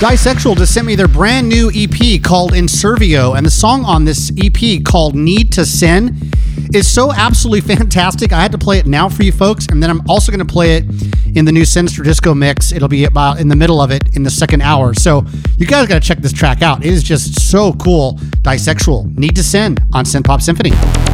Disexual just sent me their brand new EP called In Servio, and the song on this EP called Need to Sin is so absolutely fantastic. I had to play it now for you folks, and then I'm also going to play it in the new Sinister Disco mix. It'll be about in the middle of it in the second hour. So you guys got to check this track out. It is just so cool. Disexual, Need to Sin on Synth Pop Symphony.